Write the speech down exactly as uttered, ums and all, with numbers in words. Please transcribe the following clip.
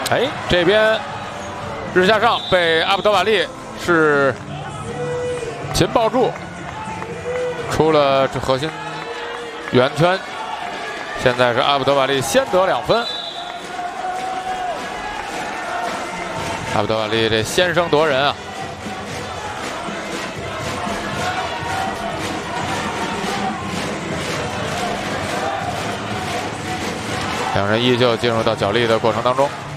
哎，这边日下上被阿卜德瓦利是擒抱住，出了这核心圆圈。现在是阿卜德瓦利先得两分。阿卜德瓦利这先声夺人啊！两人依旧进入到角力的过程当中。